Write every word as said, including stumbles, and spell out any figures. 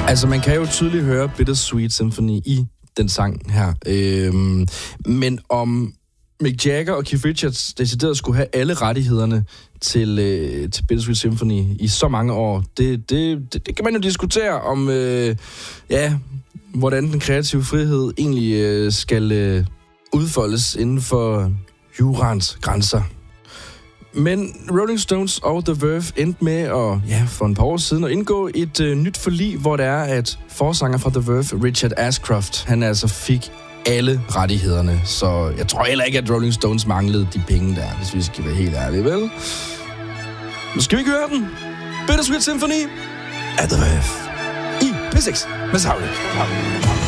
Altså, man kan jo tydeligt høre Bittersweet Symphony i den sang her. Øhm, men om Mick Jagger og Keith Richards decideret skulle have alle rettighederne til, øh, til Bittersweet Symphony i så mange år, det, det, det, det kan man jo diskutere om, øh, ja, hvordan den kreative frihed egentlig øh, skal øh, udfoldes inden for jurans grænser. Men Rolling Stones og The Verve endte med at, ja, for en par år siden at indgå et øh, nyt forlig, hvor det er, at forsanger fra The Verve, Richard Ashcroft, han altså fik alle rettighederne. Så jeg tror heller ikke, at Rolling Stones manglede de penge der, hvis vi skal være helt ærlige, vel? Nu skal vi ikke høre den. Bittersweet Symphony af The Verve i P seks med Savle.